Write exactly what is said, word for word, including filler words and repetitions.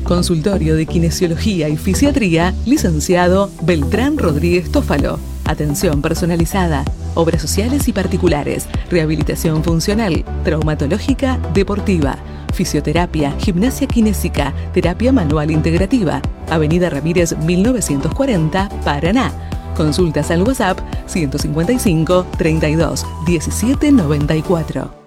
Consultorio de Kinesiología y Fisiatría, licenciado Beltrán Rodríguez Tófalo. Atención personalizada, obras sociales y particulares, rehabilitación funcional, traumatológica, deportiva, fisioterapia, gimnasia kinésica, terapia manual integrativa. Avenida Ramírez mil novecientos cuarenta, Paraná. Consultas al WhatsApp ciento cincuenta y cinco, treinta y dos, diecisiete noventa y cuatro.